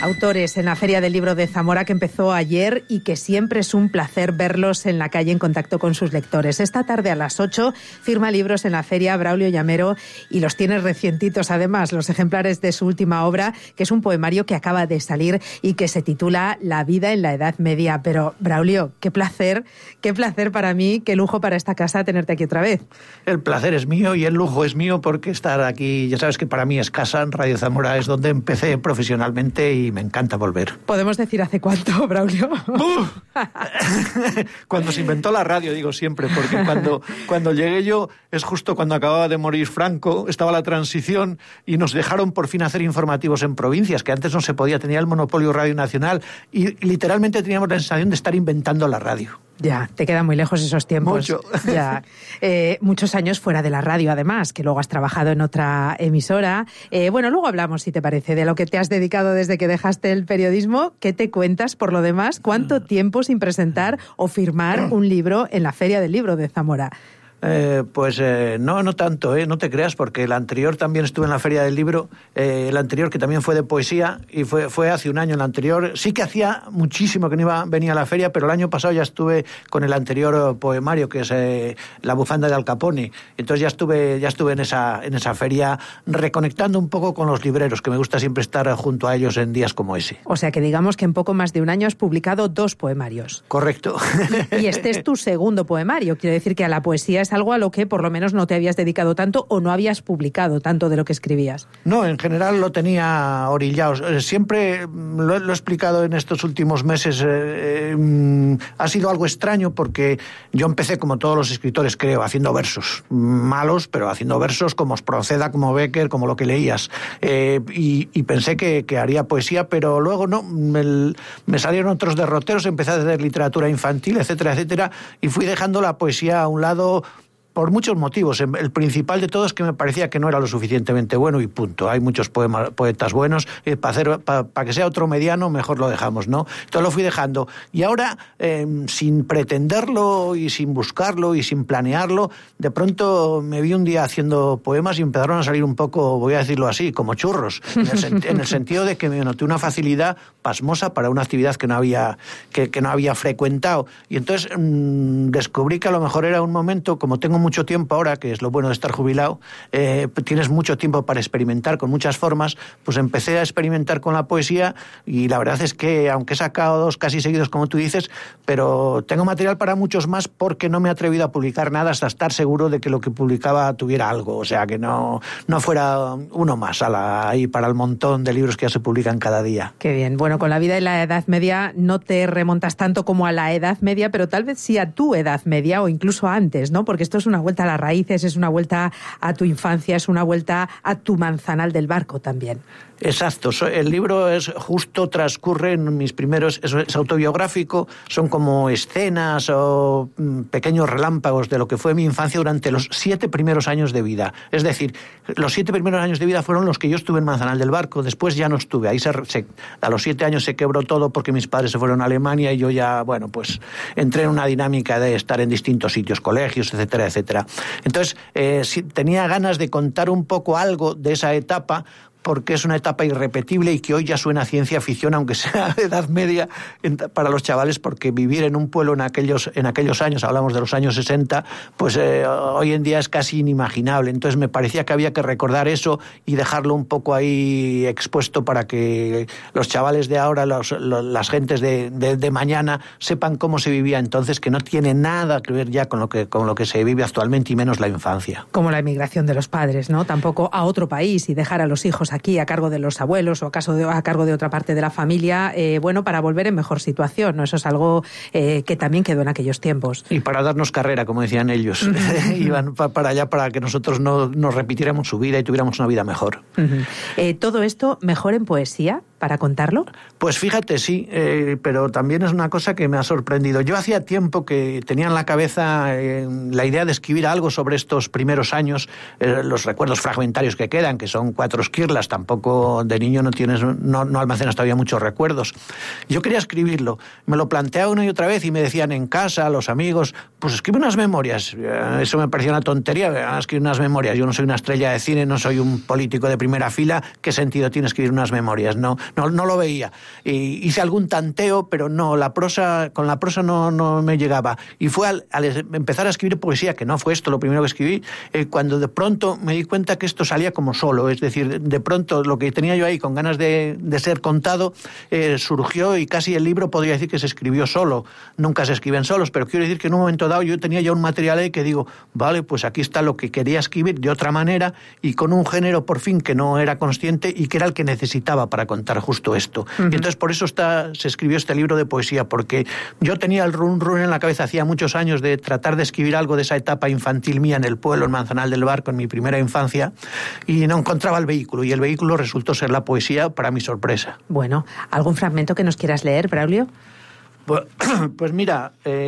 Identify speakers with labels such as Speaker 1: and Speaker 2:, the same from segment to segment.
Speaker 1: Autores en la Feria del Libro de Zamora, que empezó ayer y que siempre es un placer verlos en la calle en contacto con sus lectores. Esta tarde a las 8 firma libros en la feria Braulio Llamero y los tiene recientitos además, los ejemplares de su última obra, que es un poemario que acaba de salir y que se titula La vida en la Edad Media. Pero Braulio, qué placer para mí, qué lujo para esta casa tenerte aquí otra vez.
Speaker 2: El placer es mío y el lujo es mío porque estar aquí, ya sabes que para mí es casa, Radio Zamora es donde empecé profesionalmente y me encanta volver.
Speaker 1: ¿Podemos decir hace cuánto, Braulio?
Speaker 2: Cuando se inventó la radio, digo siempre, porque cuando llegué yo es justo cuando acababa de morir Franco, estaba la transición y nos dejaron por fin hacer informativos en provincias, que antes no se podía, tenía el monopolio Radio Nacional y literalmente teníamos la sensación de estar inventando la radio.
Speaker 1: Ya, te quedan muy lejos esos tiempos.
Speaker 2: Mucho.
Speaker 1: Ya. Muchos años fuera de la radio, además, que luego has trabajado en otra emisora. Bueno, luego hablamos, si te parece, de lo que te has dedicado desde que dejaste el periodismo. ¿Qué te cuentas, por lo demás? ¿Cuánto tiempo sin presentar o firmar un libro en la Feria del Libro de Zamora?
Speaker 2: No tanto, no te creas, porque el anterior también estuve en la Feria del Libro, el anterior que también fue de poesía y fue hace un año. El anterior sí que hacía muchísimo que no venía a la feria, pero el año pasado ya estuve con el anterior poemario, que es La bufanda de Al Capone. Entonces ya estuve en esa feria reconectando un poco con los libreros, que me gusta siempre estar junto a ellos en días como ese.
Speaker 1: O sea que digamos que en poco más de un año has publicado 2 poemarios.
Speaker 2: Correcto.
Speaker 1: Y este es tu segundo poemario. Quiero decir que a la poesía es algo a lo que por lo menos no te habías dedicado tanto o no habías publicado tanto de lo que escribías.
Speaker 2: No, en general lo tenía orillado. Siempre lo he explicado en estos últimos meses. Ha sido algo extraño porque yo empecé, como todos los escritores, creo, haciendo versos. Malos, pero haciendo versos como Proceda, como Becker, como lo que leías. Y pensé que haría poesía, pero luego no. Me salieron otros derroteros, empecé a hacer literatura infantil, etcétera, etcétera, y fui dejando la poesía a un lado por muchos motivos. El principal de todo es que me parecía que no era lo suficientemente bueno y punto. Hay muchos poetas buenos. Para que sea otro mediano, mejor lo dejamos, ¿no? Entonces lo fui dejando. Y ahora, sin pretenderlo y sin buscarlo y sin planearlo, de pronto me vi un día haciendo poemas y empezaron a salir un poco, voy a decirlo así, como churros. En el sentido de que me noté una facilidad pasmosa para una actividad que no había frecuentado. Y entonces descubrí que a lo mejor era un momento, como tengo mucho tiempo ahora, que es lo bueno de estar jubilado, tienes mucho tiempo para experimentar con muchas formas, pues empecé a experimentar con la poesía y la verdad es que, aunque he sacado 2 casi seguidos, como tú dices, pero tengo material para muchos más porque no me he atrevido a publicar nada hasta estar seguro de que lo que publicaba tuviera algo, o sea, que no fuera uno más ahí para el montón de libros que ya se publican cada día.
Speaker 1: Qué bien. Bueno, con la vida en la Edad Media no te remontas tanto como a la Edad Media, pero tal vez sí a tu Edad Media o incluso antes, ¿no? Porque esto es una vuelta a las raíces, es una vuelta a tu infancia, es una vuelta a tu Manzanal del Barco también.
Speaker 2: Exacto, el libro transcurre en mis primeros, es autobiográfico, son como escenas o pequeños relámpagos de lo que fue mi infancia durante los 7 primeros años de vida. Es decir, los 7 primeros años de vida fueron los que yo estuve en Manzanal del Barco, después ya no estuve. Ahí a los 7 años se quebró todo porque mis padres se fueron a Alemania y yo ya, pues entré en una dinámica de estar en distintos sitios, colegios, etcétera, etcétera. Entonces, tenía ganas de contar un poco algo de esa etapa, porque es una etapa irrepetible y que hoy ya suena a ciencia ficción, aunque sea de Edad Media para los chavales, porque vivir en un pueblo en aquellos años, hablamos de los años 60, pues hoy en día es casi inimaginable. Entonces me parecía que había que recordar eso y dejarlo un poco ahí expuesto para que los chavales de ahora, las gentes de mañana, sepan cómo se vivía entonces, que no tiene nada que ver ya con lo que se vive actualmente y menos la infancia.
Speaker 1: Como la emigración de los padres, ¿no? Tampoco a otro país y dejar a los hijos aquí a cargo de los abuelos o a cargo de otra parte de la familia, para volver en mejor situación, ¿no? Eso es algo que también quedó en aquellos tiempos.
Speaker 2: Y para darnos carrera, como decían ellos. Iban para allá para que nosotros no nos repitiéramos su vida y tuviéramos una vida mejor.
Speaker 1: ¿Todo esto mejor en poesía para contarlo?
Speaker 2: Pues fíjate, sí, pero también es una cosa que me ha sorprendido. Yo hacía tiempo que tenía en la cabeza la idea de escribir algo sobre estos primeros años, los recuerdos fragmentarios que quedan, que son 4 esquirlas, tampoco de niño no almacenas todavía muchos recuerdos. Yo quería escribirlo, me lo planteaba una y otra vez y me decían en casa, los amigos, pues escribe unas memorias. Eso me parecía una tontería, escribir unas memorias. Yo no soy una estrella de cine, no soy un político de primera fila, ¿qué sentido tiene escribir unas memorias? No no lo veía. Y hice algún tanteo, pero no, con la prosa no me llegaba. Y fue al empezar a escribir poesía, que no fue esto lo primero que escribí, cuando de pronto me di cuenta que esto salía como solo, es decir, de pronto lo que tenía yo ahí con ganas de ser contado surgió, y casi el libro podría decir que se escribió solo. Nunca se escriben solos, pero quiero decir que en un momento dado yo tenía ya un material ahí que digo, vale, pues aquí está lo que quería escribir de otra manera y con un género por fin que no era consciente y que era el que necesitaba para contar justo esto. Uh-huh. Y entonces por eso se escribió este libro de poesía, porque yo tenía el run en la cabeza hacía muchos años de tratar de escribir algo de esa etapa infantil mía en el pueblo, en Manzanal del Barco, en mi primera infancia, y no encontraba el vehículo, y el vehículo resultó ser la poesía, para mi sorpresa.
Speaker 1: Bueno, ¿algún fragmento que nos quieras leer, Braulio?
Speaker 2: Pues mira,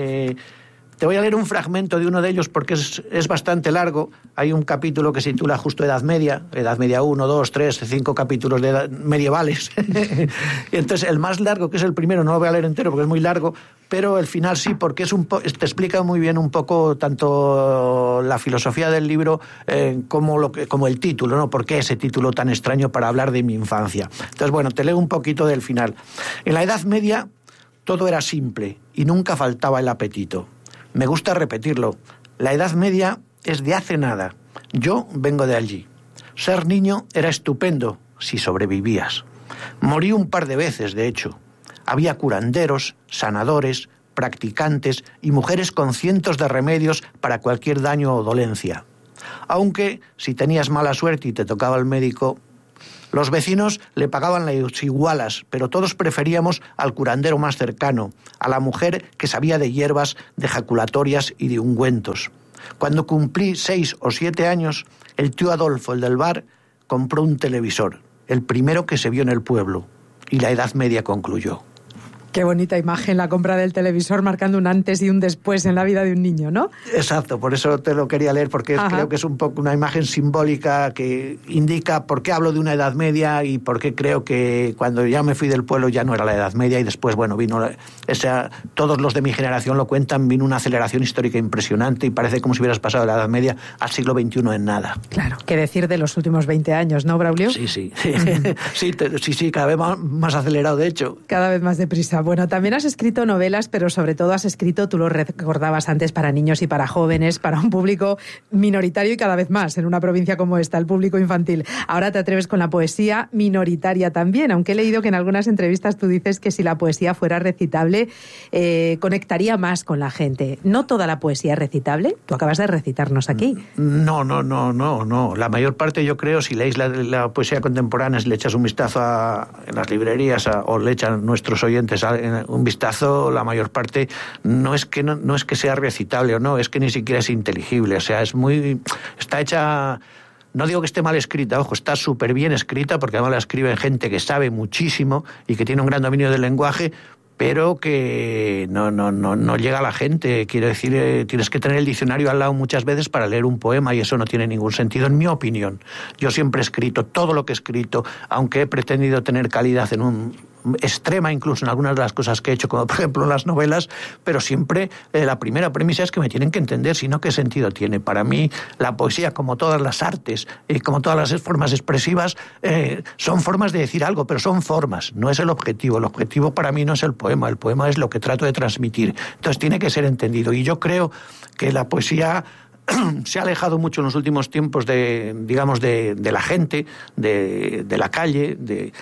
Speaker 2: te voy a leer un fragmento de uno de ellos porque es bastante largo. Hay un capítulo que se titula justo Edad Media 1, 2, 3, 5 capítulos de medievales. Y entonces el más largo, que es el primero, no lo voy a leer entero porque es muy largo, pero el final sí, porque te explica muy bien un poco tanto la filosofía del libro como el título, ¿no? ¿Por qué ese título tan extraño para hablar de mi infancia? Entonces, bueno, te leo un poquito del final. En la Edad Media todo era simple y nunca faltaba el apetito. Me gusta repetirlo. La Edad Media es de hace nada. Yo vengo de allí. Ser niño era estupendo si sobrevivías. Morí un par de veces, de hecho. Había curanderos, sanadores, practicantes y mujeres con cientos de remedios para cualquier daño o dolencia. Aunque, si tenías mala suerte y te tocaba el médico, los vecinos le pagaban las igualas, pero todos preferíamos al curandero más cercano, a la mujer que sabía de hierbas, de jaculatorias y de ungüentos. Cuando cumplí 6 o 7 años, el tío Adolfo, el del bar, compró un televisor, el primero que se vio en el pueblo, y la Edad Media concluyó.
Speaker 1: Qué bonita imagen la compra del televisor, marcando un antes y un después en la vida de un niño, ¿no?
Speaker 2: Exacto, por eso te lo quería leer, porque creo que es un poco una imagen simbólica que indica por qué hablo de una Edad Media y por qué creo que cuando ya me fui del pueblo ya no era la Edad Media, y después, bueno, vino todos los de mi generación lo cuentan, vino una aceleración histórica impresionante y parece como si hubieras pasado de la Edad Media al siglo XXI en nada.
Speaker 1: Claro, qué decir de los últimos 20 años, ¿no, Braulio?
Speaker 2: Sí. Sí, cada vez más acelerado, de hecho.
Speaker 1: Cada vez más deprisa. Bueno, también has escrito novelas, pero sobre todo has escrito, tú lo recordabas antes, para niños y para jóvenes, para un público minoritario y cada vez más en una provincia como esta, el público infantil. Ahora te atreves con la poesía minoritaria también, aunque he leído que en algunas entrevistas tú dices que si la poesía fuera recitable, conectaría más con la gente. ¿No toda la poesía es recitable? Tú acabas de recitarnos aquí.
Speaker 2: No. La mayor parte, yo creo, si leéis la poesía contemporánea, si le echas un vistazo en las librerías o le echan nuestros oyentes un vistazo, la mayor parte no es que sea recitable o no, es que ni siquiera es inteligible. O sea, está hecha. No digo que esté mal escrita, ojo, está súper bien escrita, porque además la escribe gente que sabe muchísimo y que tiene un gran dominio del lenguaje, pero que no llega a la gente. Quiero decir, tienes que tener el diccionario al lado muchas veces para leer un poema, y eso no tiene ningún sentido, en mi opinión. Yo siempre he escrito todo lo que he escrito, aunque he pretendido tener calidad extrema incluso en algunas de las cosas que he hecho, como por ejemplo las novelas, pero siempre la primera premisa es que me tienen que entender, si no, ¿qué sentido tiene? Para mí la poesía, como todas las artes y como todas las formas expresivas, son formas de decir algo, pero son formas, no es el objetivo. El objetivo para mí no es el poema es lo que trato de transmitir, entonces tiene que ser entendido, y yo creo que la poesía se ha alejado mucho en los últimos tiempos de la gente, de la calle,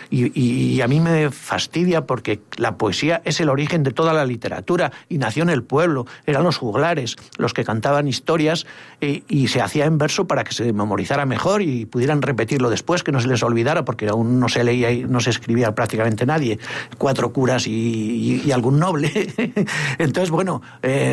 Speaker 2: y a mí me fastidia, porque la poesía es el origen de toda la literatura y nació en el pueblo. Eran los juglares los que cantaban historias y se hacía en verso para que se memorizara mejor y pudieran repetirlo después, que no se les olvidara, porque aún no se leía y no se escribía prácticamente nadie, 4 curas y algún noble. Entonces, bueno,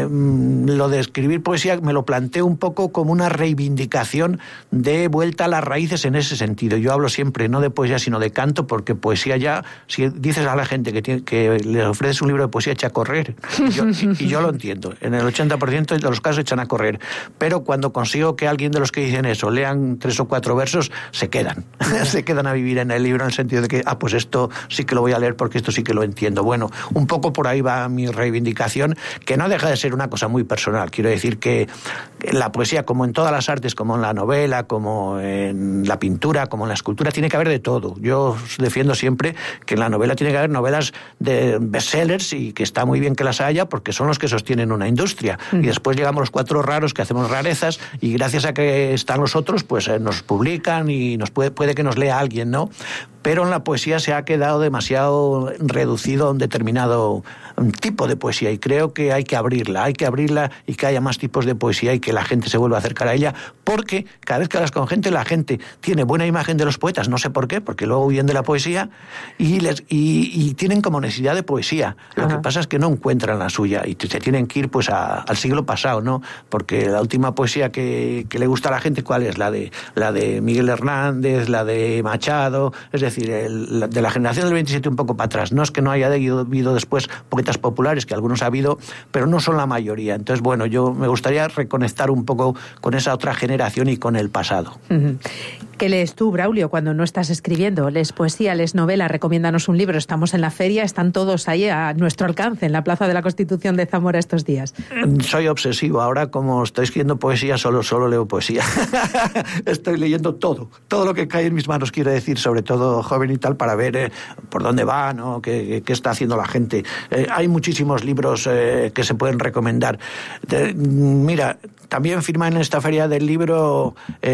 Speaker 2: lo de escribir poesía me lo planteo un poco como una reivindicación de vuelta a las raíces en ese sentido. Yo hablo siempre no de poesía sino de canto, porque poesía ya, si dices a la gente que le ofreces un libro de poesía, echa a correr, y yo lo entiendo, en el 80% de los casos echan a correr, pero cuando consigo que alguien de los que dicen eso lean 3 o 4 versos, se quedan a vivir en el libro, en el sentido de que pues esto sí que lo voy a leer porque esto sí que lo entiendo. Bueno, un poco por ahí va mi reivindicación, que no deja de ser una cosa muy personal. Quiero decir que la la poesía, como en todas las artes, como en la novela, como en la pintura, como en la escultura, tiene que haber de todo. Yo defiendo siempre que en la novela tiene que haber novelas de bestsellers, y que está muy bien que las haya, porque son los que sostienen una industria. Y después llegamos los 4 raros que hacemos rarezas, y gracias a que están los otros, pues nos publican y nos puede que nos lea alguien, ¿no? Pero en la poesía se ha quedado demasiado reducido a un determinado tipo de poesía, y creo que hay que abrirla y que haya más tipos de poesía y que la gente se vuelva a acercar a ella, porque cada vez que hablas con gente, la gente tiene buena imagen de los poetas, no sé por qué, porque luego huyen de la poesía y tienen como necesidad de poesía. Lo que pasa es que no encuentran la suya y se tienen que ir pues al siglo pasado, ¿no? Porque la última poesía que le gusta a la gente, ¿cuál es? La de Miguel Hernández, la de Machado, es decir, de la generación del 27 un poco para atrás. No es que no haya habido después poetas populares, que algunos ha habido, pero no son la mayoría. Entonces, bueno, yo me gustaría reconectar un poco con esa otra generación y con el pasado.
Speaker 1: ¿Qué lees tú, Braulio, cuando no estás escribiendo? ¿Lees poesía, lees novela? Recomiéndanos un libro. Estamos en la feria, están todos ahí a nuestro alcance, en la Plaza de la Constitución de Zamora estos días.
Speaker 2: Soy obsesivo. Ahora, como estoy escribiendo poesía, solo leo poesía. Estoy leyendo todo lo que cae en mis manos, quiero decir, sobre todo joven y tal, para ver por dónde va, ¿no? ¿Qué está haciendo la gente? Hay muchísimos libros que se pueden recomendar. Mira, también firman en esta feria del libro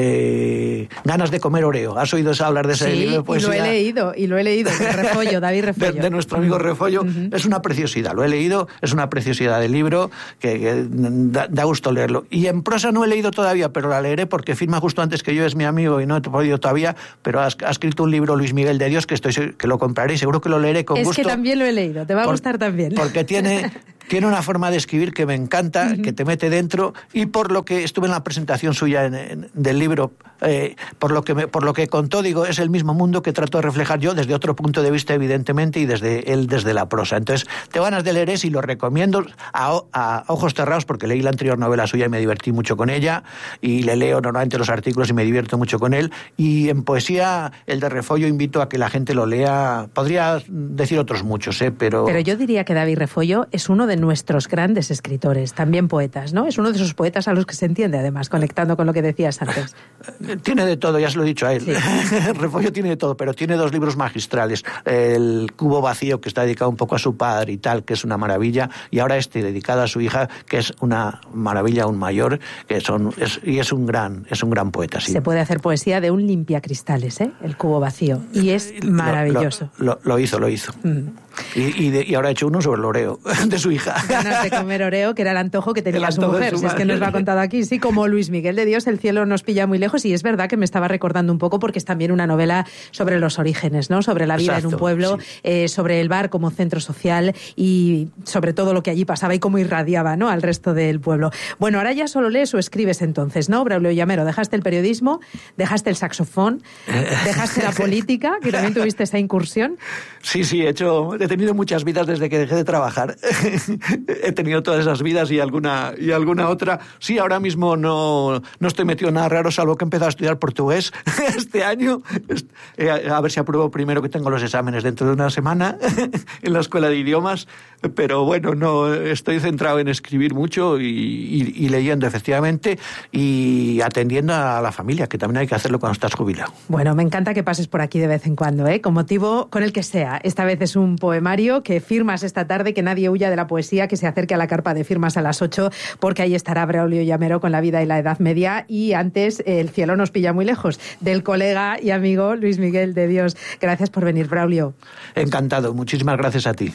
Speaker 2: Ganas de comer Oreo. ¿Has oído hablar de ese libro de poesía?
Speaker 1: Y lo he leído, de Refollo, David Refollo.
Speaker 2: De nuestro amigo Refollo. Es una preciosidad, lo he leído, es una preciosidad de libro que da gusto leerlo. Y en prosa no he leído todavía, pero la leeré porque firma justo antes que yo, es mi amigo y no he podido todavía, pero ha escrito un libro, Luis Miguel de Dios, que lo compraré y seguro que lo leeré con gusto.
Speaker 1: Es que también lo he leído, te va a gustar también.
Speaker 2: Porque tiene una forma de escribir que me encanta, que te mete dentro, y por lo que estuve en la presentación suya del libro, por lo que contó, digo, es el mismo mundo que trato de reflejar yo desde otro punto de vista, evidentemente, y desde la prosa. Entonces, te ganas de leer y lo recomiendo a ojos cerrados, porque leí la anterior novela suya y me divertí mucho con ella, y le leo normalmente los artículos y me divierto mucho con él. Y en poesía, el de Refollo, invito a que la gente lo lea. Podría decir otros muchos, pero
Speaker 1: yo diría que David Refollo es uno de nuestros grandes escritores, también poetas, ¿no? Es uno de esos poetas a los que se entiende, además, conectando con lo que decías antes.
Speaker 2: Tiene de todo, ya se lo he dicho a él. Sí. Refollo tiene de todo, pero tiene 2 libros magistrales. El Cubo Vacío, que está dedicado un poco a su padre y tal, que es una maravilla, y ahora dedicado a su hija, que es una maravilla aún mayor, es un gran poeta. Sí.
Speaker 1: Se puede hacer poesía de un limpiacristales, el Cubo Vacío, y es maravilloso.
Speaker 2: Lo hizo. Y ahora ha hecho uno sobre el Oreo de su hija.
Speaker 1: Ganas de comer Oreo, que era el antojo que tenía su mujer. Si es que nos lo ha contado aquí, sí, como Luis Miguel de Dios, El cielo nos pilla muy lejos, y es verdad que me estaba recordando un poco, porque es también una novela sobre los orígenes, ¿no? Sobre la vida en un pueblo, sí. Sobre el bar como centro social y sobre todo lo que allí pasaba y cómo irradiaba, ¿no?, al resto del pueblo. Bueno, ahora ya solo lees o escribes entonces, ¿no, Braulio Llamero? Dejaste el periodismo, dejaste el saxofón, dejaste la política, que también tuviste esa incursión.
Speaker 2: Sí, he tenido muchas vidas desde que dejé de trabajar. He tenido todas esas vidas y alguna otra. Sí, ahora mismo no estoy metido en nada raro, salvo que he empezado a estudiar portugués este año. A ver si apruebo primero, que tengo los exámenes dentro de una semana en la escuela de idiomas. Pero bueno, no estoy centrado en escribir mucho y leyendo, efectivamente, y atendiendo a la familia, que también hay que hacerlo cuando estás jubilado.
Speaker 1: Bueno, me encanta que pases por aquí de vez en cuando, con motivo con el que sea. Esta vez es un poemario que firmas esta tarde, que nadie huya de la poesía, que se acerque a la carpa de firmas a las 8, porque ahí estará Braulio Llamero con La vida y la Edad Media, y antes El cielo nos pilla muy lejos, del colega y amigo Luis Miguel de Dios. Gracias por venir, Braulio.
Speaker 2: Encantado, muchísimas gracias a ti.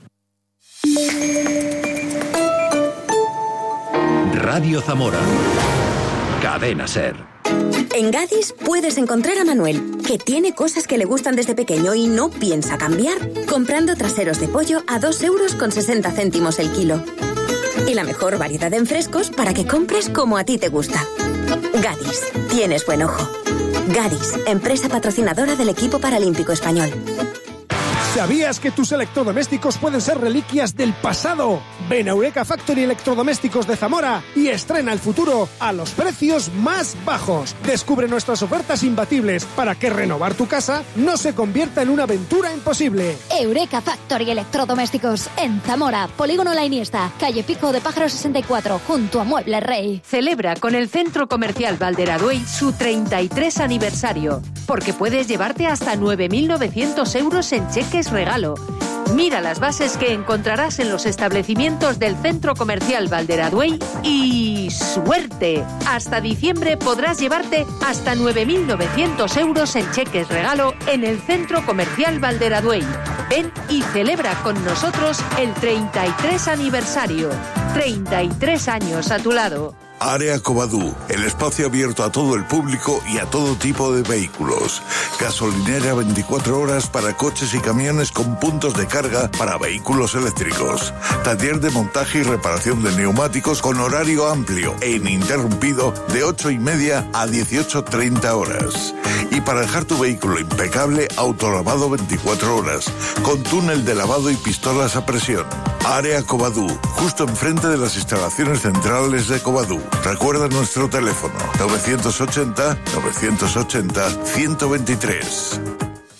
Speaker 3: Radio Zamora. Cadena SER.
Speaker 4: En Gadis puedes encontrar a Manuel, que tiene cosas que le gustan desde pequeño y no piensa cambiar, comprando traseros de pollo a 2,60 € el kilo. Y la mejor variedad en frescos para que compres como a ti te gusta. Gadis, tienes buen ojo. Gadis, empresa patrocinadora del equipo paralímpico español.
Speaker 5: ¿Sabías que tus electrodomésticos pueden ser reliquias del pasado? Ven a Eureka Factory Electrodomésticos de Zamora y estrena el futuro a los precios más bajos. Descubre nuestras ofertas imbatibles para que renovar tu casa no se convierta en una aventura imposible.
Speaker 6: Eureka Factory Electrodomésticos en Zamora, Polígono La Iniesta, calle Pico de Pájaro 64, junto a Mueble Rey.
Speaker 7: Celebra con el Centro Comercial Valderaduey su 33 aniversario, porque puedes llevarte hasta 9.900 euros en cheques regalo. Mira las bases que encontrarás en los establecimientos del Centro Comercial Valderaduey y ¡suerte! Hasta diciembre podrás llevarte hasta 9.900 euros en cheques regalo en el Centro Comercial Valderaduey. Ven y celebra con nosotros el 33 aniversario. 33 años a tu lado.
Speaker 8: Área Covadú, el espacio abierto a todo el público y a todo tipo de vehículos. Gasolinera 24 horas para coches y camiones con puntos de carga para vehículos eléctricos. Taller de montaje y reparación de neumáticos con horario amplio e ininterrumpido de 8:30 a 18:30 horas. Y para dejar tu vehículo impecable, autolavado 24 horas, con túnel de lavado y pistolas a presión. Área Covadú, justo enfrente de las instalaciones centrales de Covadú. Recuerda nuestro teléfono 980 980 123.